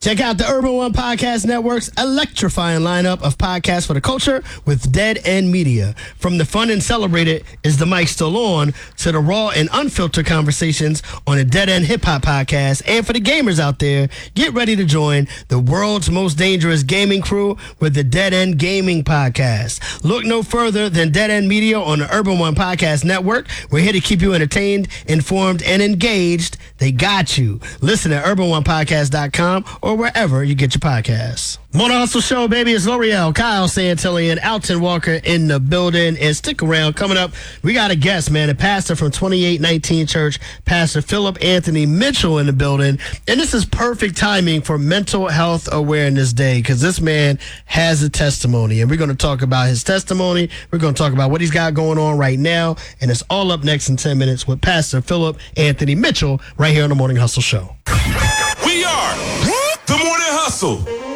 Check out the Urban One Podcast Network's electrifying lineup of podcasts for the culture with Dead End Media. From the fun and celebrated Is the Mic Still On to the raw and unfiltered conversations on the Dead End Hip Hop Podcast. And for the gamers out there, get ready to join the world's most dangerous gaming crew with the Dead End Gaming Podcast. Look no further than Dead End Media on the Urban One Podcast Network. We're here to keep you entertained, informed, and engaged. They got you. Listen at urbanonepodcast.com or wherever you get your podcasts. Morning Hustle Show, baby. It's L'Oreal, Kyle Santillan, Alton Walker in the building. And stick around. Coming up, we got a guest, man. A pastor from 2819 Church, Pastor Philip Anthony Mitchell in the building. And this is perfect timing for Mental Health Awareness Day because this man has a testimony. And we're going to talk about his testimony. We're going to talk about what he's got going on right now. And it's all up next in 10 minutes with Pastor Philip Anthony Mitchell right here on the Morning Hustle Show. We are the Morning Hustle.